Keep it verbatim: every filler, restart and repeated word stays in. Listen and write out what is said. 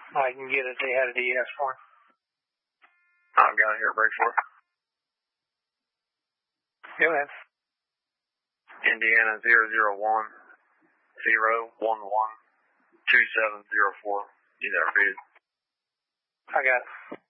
I can get it. They had a D S for it. I've got it here, Bridgeport. Go ahead. Indiana zero zero one zero one one two seven zero four. You there, Reed? I got it.